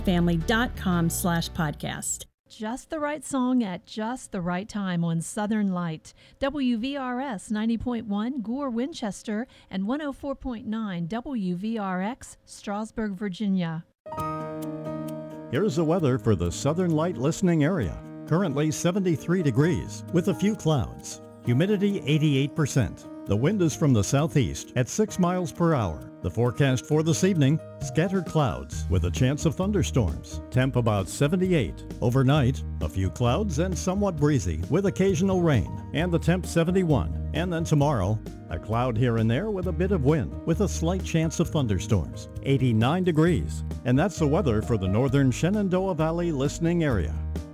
family.com/podcast. Just the right song at just the right time on Southern Light. WVRS 90.1 Gore, Winchester, and 104.9 WVRX, Strasburg, Virginia. Here's the weather for the Southern Light listening area. Currently 73 degrees with a few clouds. Humidity 88%. The wind is from the southeast at 6 miles per hour. The forecast for this evening, scattered clouds with a chance of thunderstorms. Temp about 78. Overnight, a few clouds and somewhat breezy with occasional rain. And the temp 71. And then tomorrow, a cloud here and there with a bit of wind with a slight chance of thunderstorms. 89 degrees. And that's the weather for the northern Shenandoah Valley listening area.